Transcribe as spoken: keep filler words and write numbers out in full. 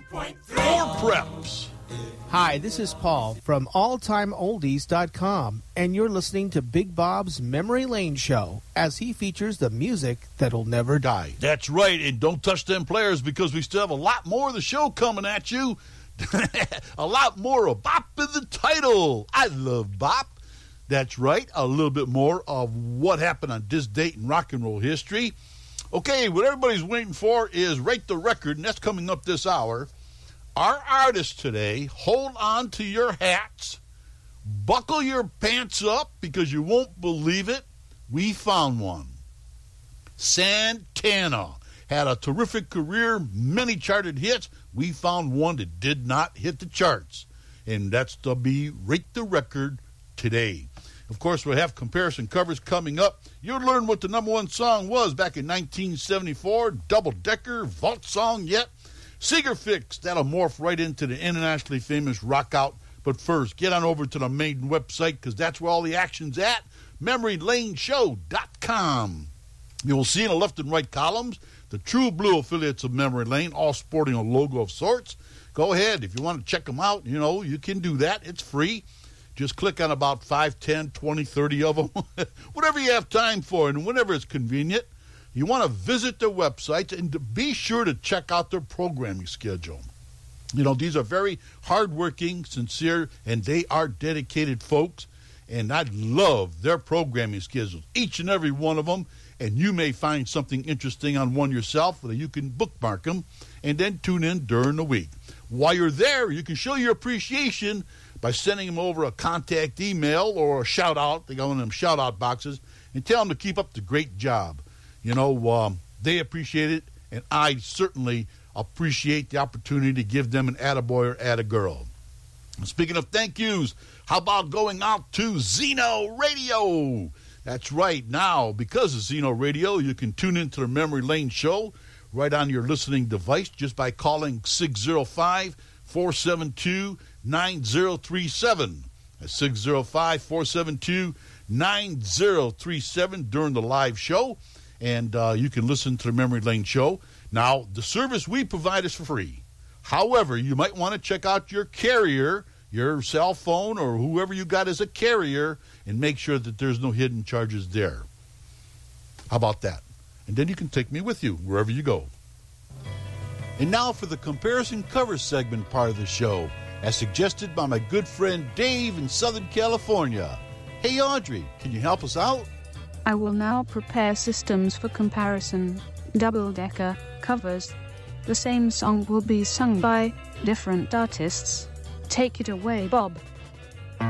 point three. More preps. Hi, this is Paul from all time oldies dot com, and you're listening to Big Bob's Memory Lane Show as he features the music that'll never die. That's right, and don't touch them players because we still have a lot more of the show coming at you. A lot more of Bop in the Title. I love Bop. That's right, a little bit more of what happened on this date in rock and roll history. Okay, what everybody's waiting for is Rate the Record, and that's coming up this hour. Our artist today, hold on to your hats, buckle your pants up because you won't believe it. We found one. Santana had a terrific career, many charted hits. We found one that did not hit the charts, and that's to be Rate the Record today. Of course, we'll have comparison covers coming up. You'll learn what the number one song was back in nineteen seventy-four, double-decker, vault song yet. Seeger Fix, that'll morph right into the internationally famous Rock Out. But first, get on over to the main website because that's where all the action's at, memory lane show dot com. You will see in the left and right columns the True Blue affiliates of Memory Lane, all sporting a logo of sorts. Go ahead. If you want to check them out, you know, you can do that. It's free. Just click on about five, ten, twenty, thirty of them, whatever you have time for and whenever it's convenient. You want to visit their websites and to be sure to check out their programming schedule. You know, these are very hardworking, sincere, and they are dedicated folks, and I love their programming schedules, each and every one of them, and you may find something interesting on one yourself that you can bookmark them and then tune in during the week. While you're there, you can show your appreciation by sending them over a contact email or a shout-out. They go in them shout-out boxes, and tell them to keep up the great job. You know, um, they appreciate it, and I certainly appreciate the opportunity to give them an attaboy or attagirl. Speaking of thank yous, how about going out to Zeno Radio? That's right. Now, because of Zeno Radio, you can tune into the Memory Lane Show right on your listening device just by calling six oh five, four seven two, nine oh three seven. That's six oh five, four seven two, nine oh three seven during the live show. And uh, you can listen to the Memory Lane Show. Now, the service we provide is for free. However, you might want to check out your carrier, your cell phone, or whoever you got as a carrier, and make sure that there's no hidden charges there. How about that? And then you can take me with you wherever you go. And now for the comparison cover segment part of the show, as suggested by my good friend Dave in Southern California. Hey, Audrey, can you help us out? I will now prepare systems for comparison. Double-decker covers. The same song will be sung by different artists. Take it away, Bob.